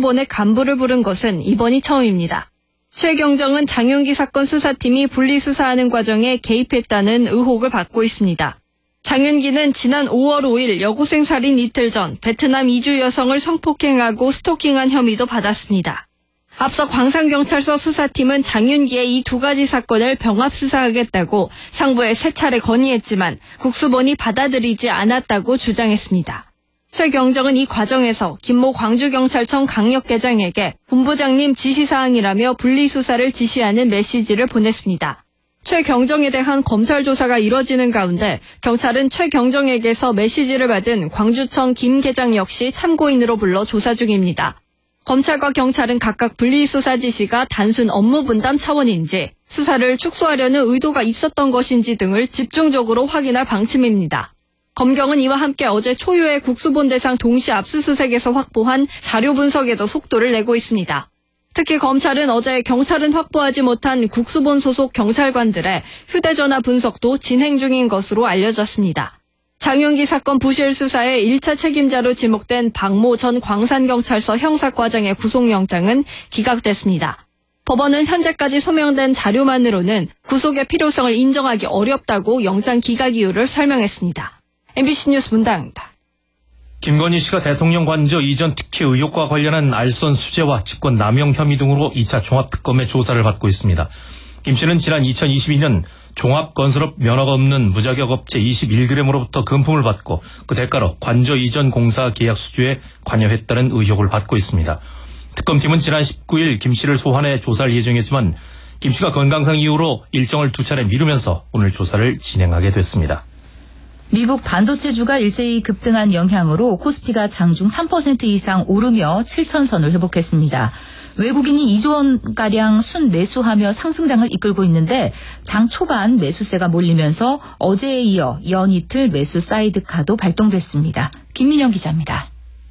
국수본의 간부를 부른 것은 이번이 처음입니다. 최 경정은 장윤기 사건 수사팀이 분리수사하는 과정에 개입했다는 의혹을 받고 있습니다. 장윤기는 지난 5월 5일 여고생 살인 이틀 전 베트남 이주 여성을 성폭행하고 스토킹한 혐의도 받았습니다. 앞서 광산경찰서 수사팀은 장윤기의 이 두 가지 사건을 병합 수사하겠다고 상부에 3차례 건의했지만 국수본이 받아들이지 않았다고 주장했습니다. 최 경정은 이 과정에서 김모 광주경찰청 강력계장에게 본부장님 지시사항이라며 분리수사를 지시하는 메시지를 보냈습니다. 최 경정에 대한 검찰 조사가 이뤄지는 가운데 경찰은 최 경정에게서 메시지를 받은 광주청 김 계장 역시 참고인으로 불러 조사 중입니다. 검찰과 경찰은 각각 분리수사 지시가 단순 업무 분담 차원인지 수사를 축소하려는 의도가 있었던 것인지 등을 집중적으로 확인할 방침입니다. 검경은 이와 함께 어제 초유의 국수본 대상 동시 압수수색에서 확보한 자료 분석에도 속도를 내고 있습니다. 특히 검찰은 어제 경찰은 확보하지 못한 국수본 소속 경찰관들의 휴대전화 분석도 진행 중인 것으로 알려졌습니다. 장윤기 사건 부실 수사의 1차 책임자로 지목된 박모 전 광산경찰서 형사과장의 구속영장은 기각됐습니다. 법원은 현재까지 소명된 자료만으로는 구속의 필요성을 인정하기 어렵다고 영장 기각 이유를 설명했습니다. MBC 뉴스 문다입니다. 김건희 씨가 대통령 관저 이전 특혜 의혹과 관련한 알선 수재와 직권 남용 혐의 등으로 2차 종합특검의 조사를 받고 있습니다. 김 씨는 지난 2022년 종합건설업 면허가 없는 무자격 업체 21g으로부터 금품을 받고 그 대가로 관저 이전 공사 계약 수주에 관여했다는 의혹을 받고 있습니다. 특검팀은 지난 19일 김 씨를 소환해 조사를 예정했지만 김 씨가 건강상 이유로 일정을 2차례 미루면서 오늘 조사를 진행하게 됐습니다. 미국 반도체주가 일제히 급등한 영향으로 코스피가 장중 3% 이상 오르며 7,000선을 회복했습니다. 외국인이 2조 원가량 순매수하며 상승장을 이끌고 있는데 장 초반 매수세가 몰리면서 어제에 이어 연이틀 매수 사이드카도 발동됐습니다. 김민영 기자입니다.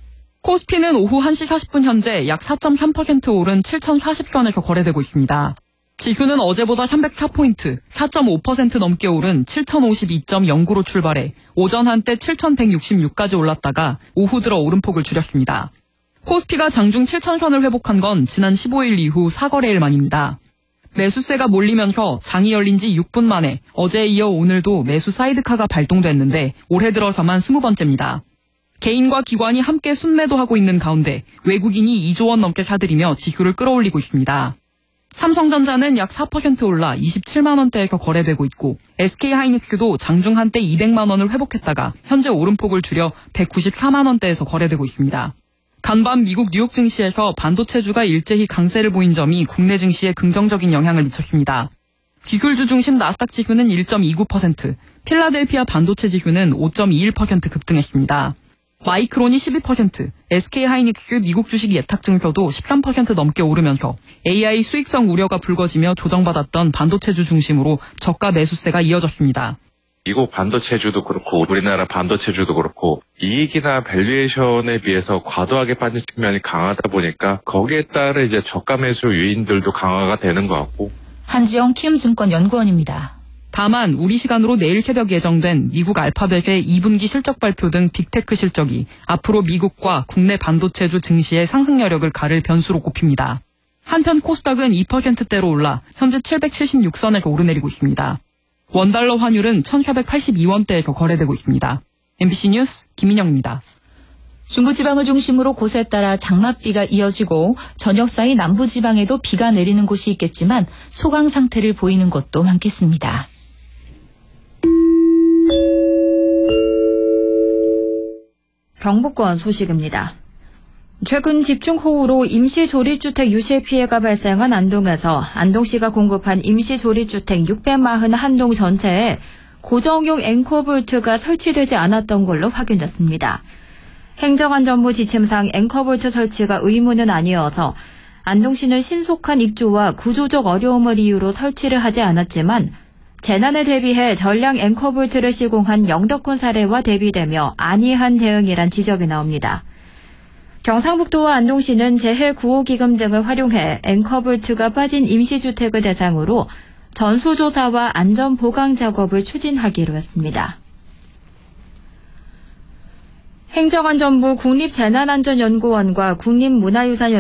코스피는 오후 1시 40분 현재 약 4.3% 오른 7,040선에서 거래되고 있습니다. 지수는 어제보다 304포인트, 4.5% 넘게 오른 7,052.09로 출발해 오전 한때 7,166까지 올랐다가 오후 들어 오름폭을 줄였습니다. 코스피가 장중 7,000선을 회복한 건 지난 15일 이후 4거래일 만입니다. 매수세가 몰리면서 장이 열린 지 6분 만에 어제에 이어 오늘도 매수 사이드카가 발동됐는데 올해 들어서만 20번째입니다. 개인과 기관이 함께 순매도하고 있는 가운데 외국인이 2조 원 넘게 사들이며 지수를 끌어올리고 있습니다. 삼성전자는 약 4% 올라 27만 원대에서 거래되고 있고 SK하이닉스도 장중 한때 200만 원을 회복했다가 현재 오름폭을 줄여 194만 원대에서 거래되고 있습니다. 간밤 미국 뉴욕 증시에서 반도체주가 일제히 강세를 보인 점이 국내 증시에 긍정적인 영향을 미쳤습니다. 기술주 중심 나스닥 지수는 1.29%, 필라델피아 반도체 지수는 5.21% 급등했습니다. 마이크론이 12%, SK하이닉스 미국 주식 예탁 증서도 13% 넘게 오르면서 AI 수익성 우려가 불거지며 조정받았던 반도체주 중심으로 저가 매수세가 이어졌습니다. 미국 반도체주도 그렇고 우리나라 반도체주도 그렇고 이익이나 밸류에이션에 비해서 과도하게 빠진 측면이 강하다 보니까 거기에 따른 이제 저가 매수 요인들도 강화가 되는 것 같고. 한지영 키움증권 연구원입니다. 다만 우리 시간으로 내일 새벽 예정된 미국 알파벳의 2분기 실적 발표 등 빅테크 실적이 앞으로 미국과 국내 반도체주 증시의 상승 여력을 가를 변수로 꼽힙니다. 한편 코스닥은 2%대로 올라 현재 776선에서 오르내리고 있습니다. 원달러 환율은 1,482원대에서 거래되고 있습니다. MBC 뉴스 김민영입니다. 중부지방을 중심으로 곳에 따라 장맛비가 이어지고 저녁 사이 남부지방에도 비가 내리는 곳이 있겠지만 소강 상태를 보이는 곳도 많겠습니다. 경북권 소식입니다. 최근 집중호우로 임시조립주택 유실 피해가 발생한 안동에서 안동시가 공급한 임시조립주택 641동 전체에 고정용 앵커볼트가 설치되지 않았던 걸로 확인됐습니다. 행정안전부 지침상 앵커볼트 설치가 의무는 아니어서 안동시는 신속한 입주와 구조적 어려움을 이유로 설치를 하지 않았지만 재난에 대비해 전량 앵커볼트를 시공한 영덕군 사례와 대비되며 안이한 대응이란 지적이 나옵니다. 경상북도와 안동시는 재해구호기금 등을 활용해 앵커볼트가 빠진 임시주택을 대상으로 전수조사와 안전보강 작업을 추진하기로 했습니다. 행정안전부 국립재난안전연구원과 국립문화유산